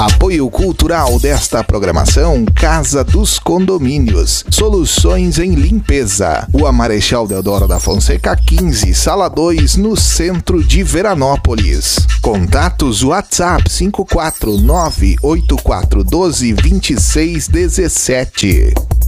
Apoio cultural desta programação, Casa dos Condomínios. Soluções em limpeza. Rua Marechal Deodoro da Fonseca 15, Sala 2, no centro de Veranópolis. Contatos WhatsApp 54984122617.